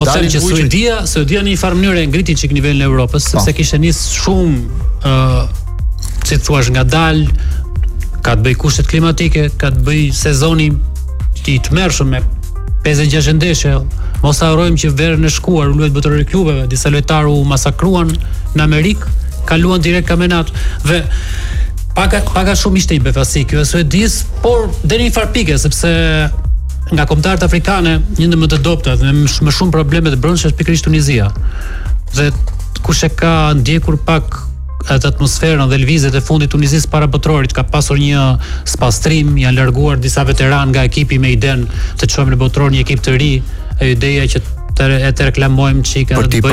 them që Suedia në një farë mënyrë ngriti çik nivelin e Evropës, sepse kishte nis shumë si thua nga dal, ka të bëj kushtet klimatike, ka të bëj sezoni i tmerrshëm me 56 ndeshje. Mos harrojmë që verën e shkuar u luajt botëror i klubeve, disa lojtarë u masakruan në Amerikë, kaluan direkt kampionat dhe paga shumë ishte i befasi kjo e Suedis, por deri në një farë pike, sepse nga kombëtarët afrikane, një ndër më të dobta dhe me shumë probleme të brendshme është pikërisht Tunizia. Dhe kush e ka ndjekur pak atë atmosferën dhe lëvizjet e fundit Tunizis para botrorit, ka pasur një spastrim, janë larguar disa veteran nga ekipi me idenë të çojmë në botror një ekip të ri, e ideja që të reklamojmë çika, për të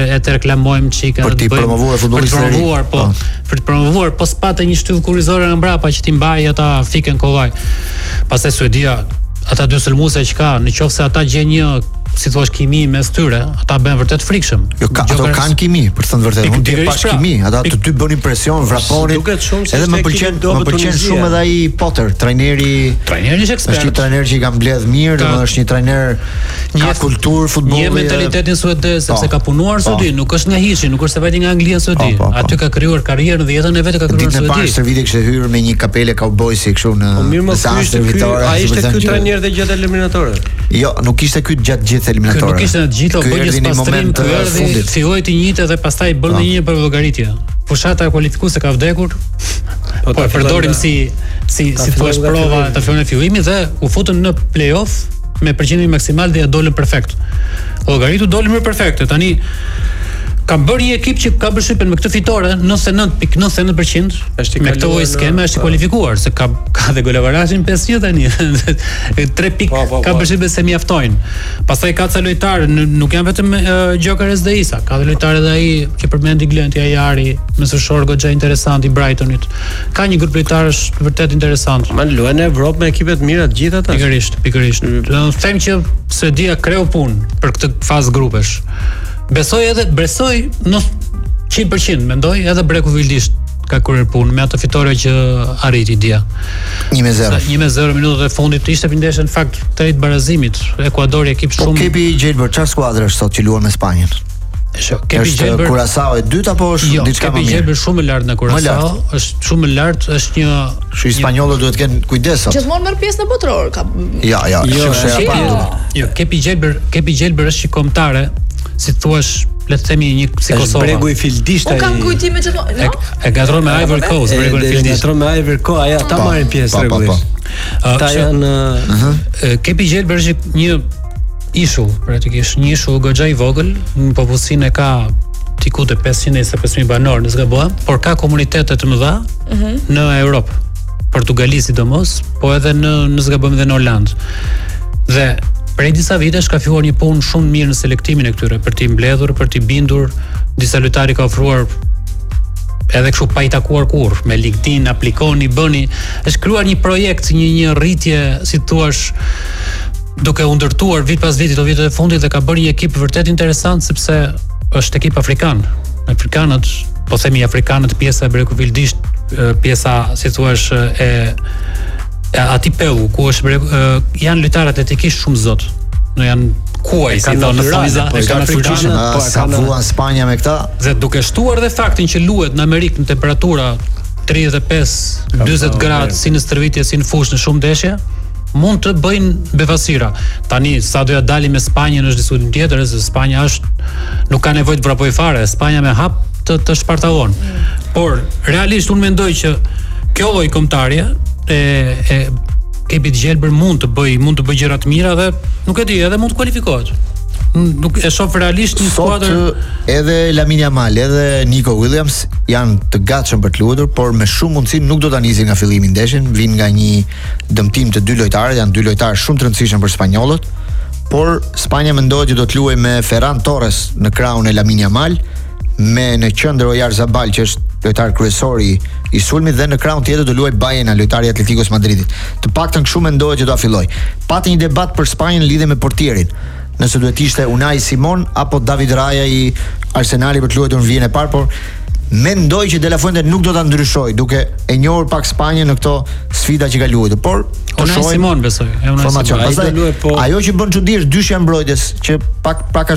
promovuar, po s'patë një shtyllë kurrizore nga mbrapa që ti mbaj ata fiken kollaj. Pastaj Suedia, ata dy sulmuese që ka, nëse ata gjejnë një si thua kimi mes tyre, ata bën vërtet frikshëm. Jo, ato kanë kimi, për të thënë vërtet, mund të pas kimi, ata të dy bën impresion, vraponin. Edhe më pëlqen shumë edhe ai Potter, trajneri është ekspert. Është një trajner që i ka mbledh mirë, është një trajner ka kulturë futbolli. Një mentalitetin suedez, sepse ka punuar në Suedi, nuk është nga hiçi, nuk është se vajti nga Anglia në Suedi. Aty ka krijuar karrierën dhe jetën e vet ka krijuar në Suedi. Ditën e parë kishte hyrë me një kapele cowboysi kështu në Sastre Vittoria. Ai ishte ky trajner dhe gjatë eliminatorëve. Jo, nuk ishte ky gjatë eliminatorë. Nuk ishte në gjithë, bëj një spastrim erdhi, filloi të njëjtë dhe pastaj bën një për llogaritje. Fushata e kualifikuese ka vdekur. Po e përdorim si thua prova të fillon e fillimi dhe u futën në play-off me përqindje maksimale dhe ja dolën perfekt. Llogaritu dolën më perfekte. Tani ka bërë një ekip që ka bërë shtypen me këtë fitore 99.99% me këtë lloj skeme është i kualifikuar, se ka dhe golavarashin 500 tani. 3 pikë ka bërë shtypen se mjaftojnë. Pastaj ka ca lojtarë, nuk janë vetëm Gjokeres dhe Isa, ka dhe lojtarë edhe ai që përmendi Glenti Ajari, mesëshor goxha interesant i Brightonit. Ka një grup lojtarësh vërtet interesant. Man luajnë në Evropë me ekipe të mira të gjitha ata. Pikërisht. Do të them që Suedia kreu punë për këtë fazë grupesh. Besoj në 100%, mendoj edhe Breku Vildisht ka kryer punë me atë fitore që arriti dia. 1-0. 1-0 minutët e fundit ishte ndeshja në fakt drejt barazimit. Ekuadori ekip shumë. Kepi Gjelbër çfarë skuadrë është sot që luan me Spanjën? Kepi Gjelbër Curaçao e dytë apo është diçka më mirë? Kepi Gjelbër shumë më lart nga Curaçao, është shumë më lart, është një spanjollët duhet të kenë kujdes sot. Gjithmonë merr pjesë në botror, ka. Jo, Kepi Gjelbër është kombëtare, si thuash, le të themi një si Kosova. Bregu i Fildisht ai. Po kam kujtime gjithmonë. E gatron me Ivory Coast, Bregu i Fildisht. Gatron me Ivory Coast, ai ata marrin pjesë rregullisht. Ata janë Kepi Gjelbër është një ishull, praktikisht një ishull goxha i vogël, në popullsinë ka tikute 525.000 banor, nëse gabojm, por ka komunitete të mëdha në Europë, Portugali sidomos, po edhe nëse gabojm edhe në Holand. Dhe prej disa vitesh ka filluar një punë shumë mirë në selektimin e këtyre, për t'i mbledhur, për t'i bindur, disa lojtarë ka ofruar edhe kështu pa i takuar kurrë, me LinkedIn aplikoni, bëni, është krijuar një projekt, një rritje, si thuash, duke u ndërtuar vit pas viti, vitet e fundit, dhe ka bërë një ekip vërtet interesant, sepse është ekip afrikan. Afrikanët, po themi afrikanët, pjesa e Breku Vildisht, pjesa, si thuash, ati Peu, ku është janë lojtarë atletikisht shumë zot. Në janë kuaj, si thonë në Franza, kanë fuqishëm, sa vuan Spanja me këta. Dhe duke shtuar dhe faktin që luhet në Amerikë në temperatura 35-40 gradë, si në stërvitje, si në fushë, në shumë ndeshje, mund të bëjnë befasira. Tani sa doja dalim me Spanjën është diskutim tjetër, se Spanja nuk ka nevojë të vrapojë fare, Spanja me hap të shpartallon. Por realisht unë mendoj që kjo lloj kombëtarje e Kepi Gjelbër mund të bëj gjëra të mira dhe nuk e di, edhe mund të kualifikohet. Nuk e shoh realisht një skuadër. Edhe Lamine Yamal, edhe Nico Williams janë të gatshëm për të luajtur, por me shumë mundësi nuk do ta nisin nga fillimi ndeshjen, vijnë nga një dëmtim të dy lojtarëve, janë dy lojtarë shumë të rëndësishëm për spanjollët, por Spanja mendohet që do të luajë me Ferran Torres në krahun e Lamine Yamal, me në qendër Oyarzabal që është lojtar kryesori i sulmit, dhe në krahun tjetër do luajë Baena, lojtari i Atleticos Madridit. Të paktën kështu mendohet që do ta filloj. Pati një debat për Spanjën lidhe me portierin. Nëse duhet ishte Unai Simon apo David Raya i Arsenalit për të luajtur në vijën e parë, por mendoj që De La Fuente nuk do ta ndryshojë, duke e njohur pak Spanjën në këto sfida që ka luajtur. Por Unai Simon besoj, Unai Simon. Ajo që bën çudi është dyshja mbrojtjes që pak